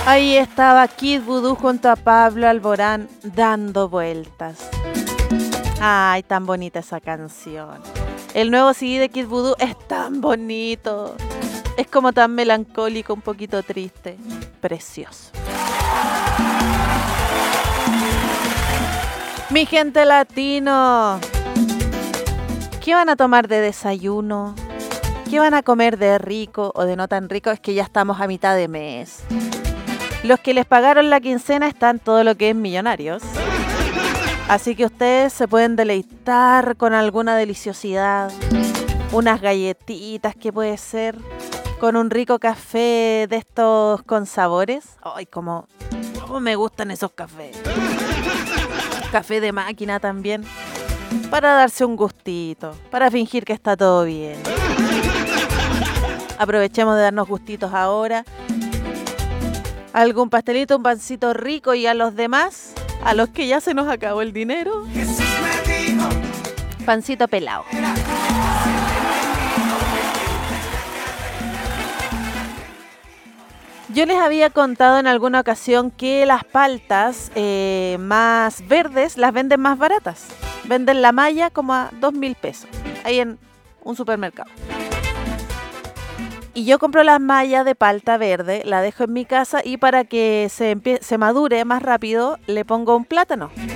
Ahí estaba Kid Voodoo junto a Pablo Alborán dando vueltas. Ay, tan bonita esa canción. El nuevo CD de Kid Voodoo es tan bonito. Es como tan melancólico, un poquito triste. Precioso. Mi gente latino, ¿qué van a tomar de desayuno? ¿Qué van a comer de rico o de no tan rico? Es que ya estamos a mitad de mes. Los que les pagaron la quincena están todo lo que es millonarios. Así que ustedes se pueden deleitar con alguna deliciosidad. Unas galletitas, que puede ser, con un rico café de estos con sabores. Ay, cómo me gustan esos cafés. Café de máquina también. Para darse un gustito, para fingir que está todo bien. Aprovechemos de darnos gustitos ahora. Algún pastelito, un pancito rico, y a los demás, a los que ya se nos acabó el dinero, pancito pelado. Yo les había contado en alguna ocasión que las paltas más verdes las venden más baratas. Venden la malla como a 2.000 pesos, ahí en un supermercado. Y yo compro las mallas de palta verde, la dejo en mi casa y para que se madure más rápido le pongo un plátano.